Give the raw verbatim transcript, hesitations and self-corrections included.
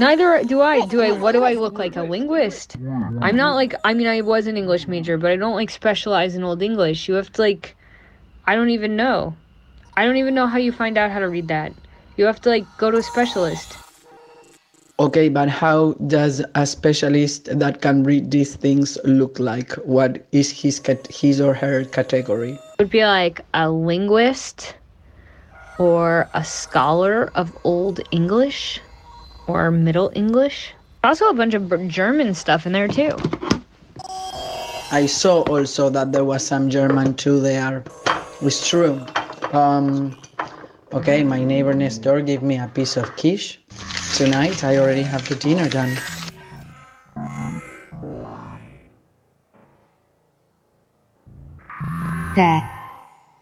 Neither do I. Do I? What do I look like? A linguist? I'm not like. I mean, I was an English major, but I don't like specialize in Old English. You have to like. I don't even know. I don't even know how you find out how to read that. You have to like go to a specialist. Okay, but how does a specialist that can read these things look like? What is his cat- his or her category? It would be like a linguist or a scholar of Old English or Middle English. Also, a bunch of German stuff in there too. I saw also that there was some German too there. It's true. Um, okay, my neighbor next door gave me a piece of quiche. Tonight I already have the dinner done. Dad.